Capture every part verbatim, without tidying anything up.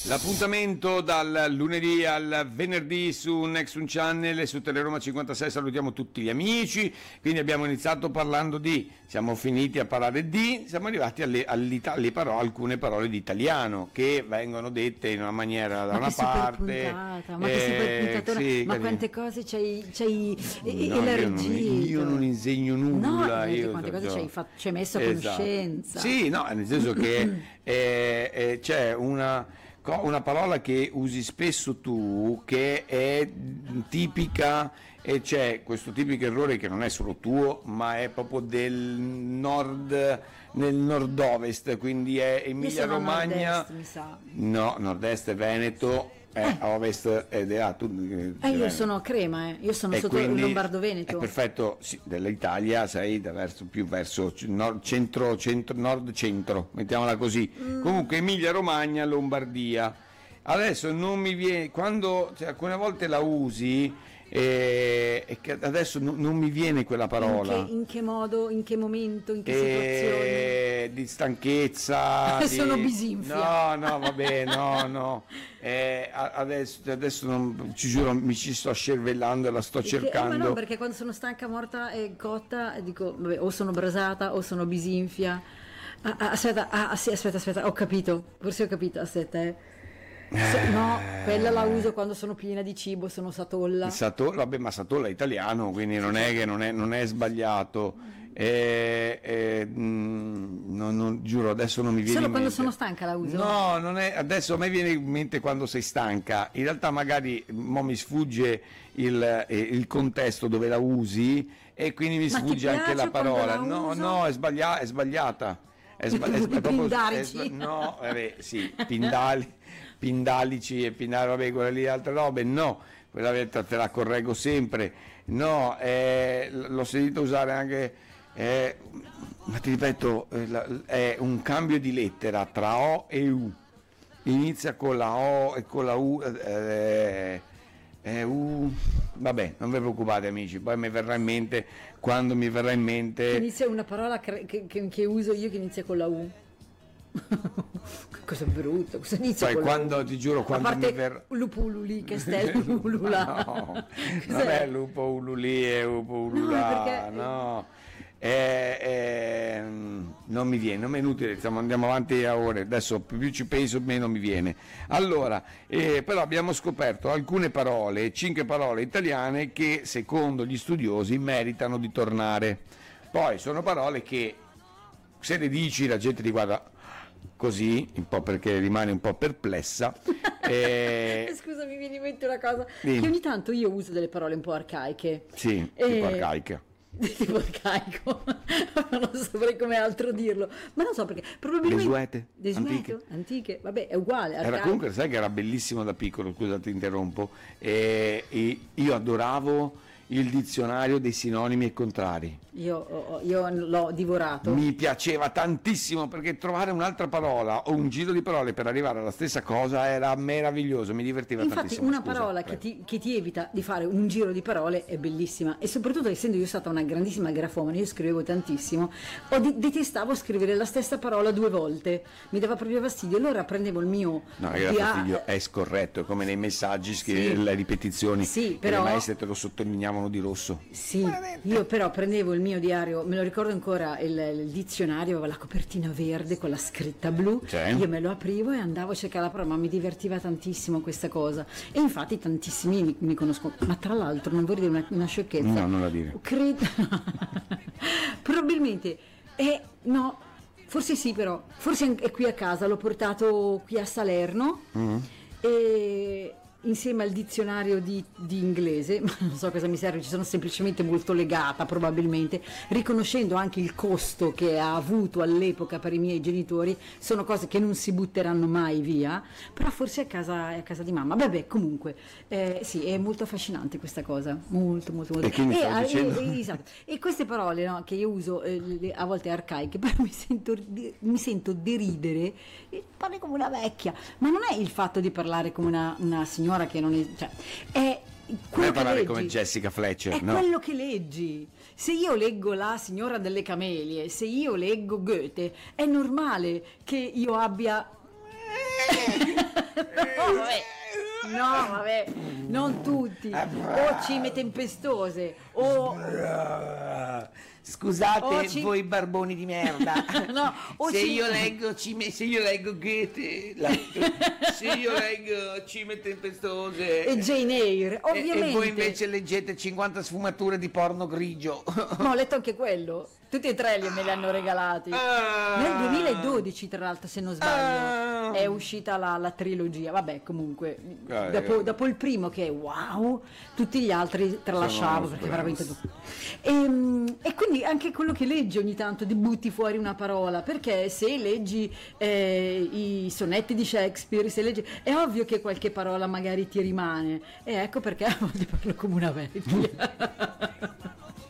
L'appuntamento dal lunedì al venerdì su Next One Channel e su Teleroma cinquantasei. Salutiamo tutti gli amici. Quindi abbiamo iniziato parlando di, siamo finiti a parlare di, siamo arrivati alle, alle, alle parole, alcune parole di italiano che vengono dette in una maniera da ma una che parte. Puntata, ma eh, che super puntatona, sì, ma carino. quante cose c'hai, c'hai No, elargito. io, non, io non insegno nulla. No, io quante so, cose ci hai, fatto, ci hai messo a esatto. conoscenza. Sì, no, nel senso che eh, eh, c'è una una parola che usi spesso tu, che è tipica, e c'è questo tipico errore che non è solo tuo, ma è proprio del nord, nel nord-ovest, quindi è Emilia Romagna. Nord-est, mi sa. No, nord-est è Veneto, è Eh. ovest ed è ah, tu, Eh, io sono a Crema, eh. Io sono e sotto il quindi Lombardo-Veneto. è perfetto, sì, dell'Italia sei da verso, più verso nord, centro, centro, nord-centro, mettiamola così. Mm. Comunque Emilia Romagna, Lombardia. Adesso non mi viene, quando cioè, alcune volte la usi, eh, e che adesso non, non mi viene quella parola. In che, in che modo, in che momento, in che eh, situazione? Di stanchezza. di... Sono bisinfia. No, no, vabbè, no, no. Eh, adesso, adesso non, ci giuro, mi ci sto scervellando e la sto Perché, cercando. eh, ma no, perché quando sono stanca, morta e cotta, dico, vabbè, o sono brasata o sono bisinfia. Ah, ah, aspetta, ah, sì, aspetta, aspetta, ho capito, forse ho capito, aspetta, eh. Se, no, quella la uso quando sono piena di cibo, sono satolla. Satolla, vabbè, ma Satolla è italiano, quindi non è che non è, non è sbagliato. Eh, eh, mh, non, non, giuro, adesso non mi viene Solo in quando mente. sono stanca la uso? No, non è, adesso a me viene in mente quando sei stanca. In realtà magari mo mi sfugge il, eh, il contesto dove la usi e quindi mi Ma ti sfugge anche la piace quando parola. la No, uso? no, è, sbaglia- è sbagliata. È sba- è sba- I proprio- pindarici? è sba- no, vabbè, sì, pindali, pindalici e pindali, vabbè, quella lì, altre robe, no, quella te te la correggo sempre, no, eh, l'ho sentito usare anche, eh, ma ti ripeto, eh, la- è un cambio di lettera tra O e U, inizia con la O e con la U, eh, eh, U, vabbè, non vi preoccupate amici, poi mi verrà in mente, quando mi verrà in mente... Inizia una parola che, che, che uso io che inizia con la U. Cosa brutta, cosa inizia Poi con quando la U? ti giuro quando a parte mi verrà lupo ululi che stai ulula. no, Cos'è? non è lupo ululì e lupo ululà, No, perché- no. Eh, eh, non mi viene, non è inutile, stiamo, andiamo avanti a ore, adesso più ci penso meno mi viene. Allora, eh, però abbiamo scoperto alcune parole, cinque parole italiane che secondo gli studiosi meritano di tornare. Poi sono parole che se le dici la gente ti guarda così, un po' perché rimane un po' perplessa. eh, Scusa, mi viene in mente una cosa, Dimmi. che ogni tanto io uso delle parole un po' arcaiche. sì, Eh, tipo arcaica. Tipo arcaico, non saprei come altro dirlo, ma non so perché, probabilmente... Desuete, Desueto, antiche. antiche, vabbè, è uguale. Era arcaico. comunque, sai che era bellissimo da piccolo, scusa ti interrompo, e, e io adoravo il dizionario dei sinonimi e contrari. Io, ho- io l'ho divorato. Mi piaceva tantissimo perché trovare un'altra parola o un giro di parole per arrivare alla stessa cosa era meraviglioso, mi divertiva Infatti tantissimo. una Scusa, parola che prego. ti, che ti evita di fare un giro di parole è bellissima, e soprattutto essendo io stata una grandissima grafomane, io scrivevo tantissimo, o de- detestavo scrivere la stessa parola due volte, mi dava proprio fastidio, allora prendevo il mio No, era P A fastidio, è scorretto, è come nei messaggi, scrivere Sì. le ripetizioni, Sì, e però- le maestre te lo sottolineavano di rosso. Sì, io però prendevo il mio diario, me lo ricordo ancora, il, il dizionario aveva la copertina verde con la scritta blu, Sì. io me lo aprivo e andavo a cercare la parola, ma mi divertiva tantissimo questa cosa, e infatti tantissimi mi, mi conoscono, ma tra l'altro non vorrei dire una, una sciocchezza, No, non la dire. credo, probabilmente, eh, no, forse sì però, forse è qui a casa, l'ho portato qui a Salerno, Mm. e insieme al dizionario di, di inglese, ma non so cosa mi serve, ci sono semplicemente molto legata probabilmente, riconoscendo anche il costo che ha avuto all'epoca per i miei genitori, sono cose che non si butteranno mai via, però forse a casa, è a casa di mamma, vabbè, comunque, eh, sì, è molto affascinante questa cosa, molto molto molto. E che mi stai ah, dicendo? e- esatto. E queste parole, no, che io uso eh, le- a volte arcaiche, però mi sento, mi sento deridere, e parli come una vecchia, ma non è il fatto di parlare come una, una signora che non è, cioè, è Non quello è che parlare leggi, come Jessica Fletcher, è no? quello che leggi. Se io leggo La signora delle camelie, se io leggo Goethe, è normale che io abbia No, vabbè. No, vabbè, non tutti. O cime tempestose, o... Scusate Oh, ci- voi barboni di merda. No, o se, ci- io leggo cime, se io leggo Goethe, la- se io leggo cime tempestose e Jane Eyre, e- ovviamente. e voi invece leggete cinquanta sfumature di porno grigio. Ma ho letto anche quello. Tutti e tre li me li hanno regalati. Ah. Nel duemiladodici, tra l'altro, se non sbaglio, Ah. è uscita la, la trilogia. Vabbè, comunque, Ah, dopo, eh. dopo il primo che è wow, tutti gli altri tralasciavo perché sbravo. veramente... E, e quindi anche quello che leggi ogni tanto ti butti fuori una parola, perché se leggi eh, i sonetti di Shakespeare, se leggi, è ovvio che qualche parola magari ti rimane. E ecco perché a volte parlo come una vecchia.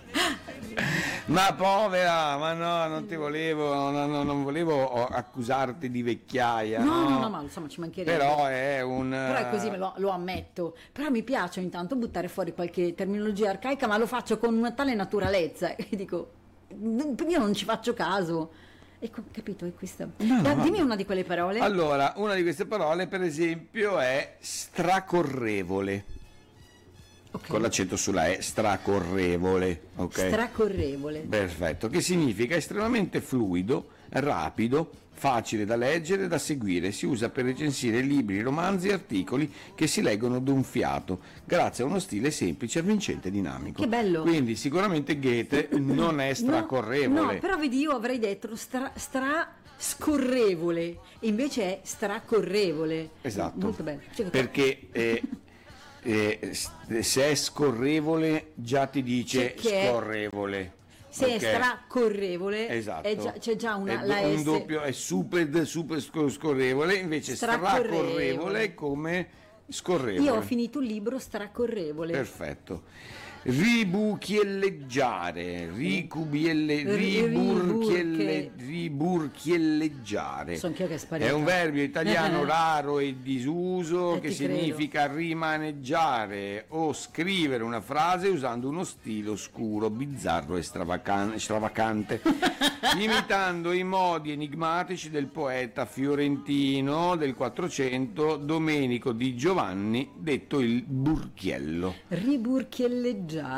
Ma povera, ma no, non ti volevo, no, no, non volevo accusarti di vecchiaia. No, No, no, no, ma insomma ci mancherebbe. Però è un... Però è così, me lo, lo ammetto. Però mi piace ogni tanto buttare fuori qualche terminologia arcaica, ma lo faccio con una tale naturalezza. E dico, io non ci faccio caso. Ecco, capito, è questa. No, Da- no, dimmi no. una di quelle parole. Allora, una di queste parole, per esempio, è stracorrevole. Ok. Con l'accento sulla E, stracorrevole. Ok? Stracorrevole. Perfetto, che significa estremamente fluido, rapido, facile da leggere e da seguire. Si usa per recensire libri, romanzi e articoli che si leggono d'un fiato, grazie a uno stile semplice, avvincente e dinamico. Che bello. Quindi sicuramente Goethe non è stracorrevole. No, no, però vedi, io avrei detto stra, stra scorrevole, e invece è stracorrevole. Esatto. Molto bello. Cioè, Perché eh, eh, s- se è scorrevole già ti dice C'è che è- scorrevole. se ok? è stracorrevole, Esatto. è già- c'è già una, È la un S. doppio, è super, super scor- scorrevole, invece Stracorrevole. stracorrevole come scorrevole. Io ho finito un libro stracorrevole. Perfetto. Ribuchielleggiare, ricubielle, Ri- riburchielle, riburche. riburchielleggiare. So anch'io che è sparito. È un verbio italiano raro e disuso Eh, che ti credo. significa rimaneggiare o scrivere una frase usando uno stile oscuro, bizzarro e stravacan- stravacante, imitando i modi enigmatici del poeta fiorentino del quattrocento Domenico di Giovanni, detto il Burchiello. Riburchielleggiare.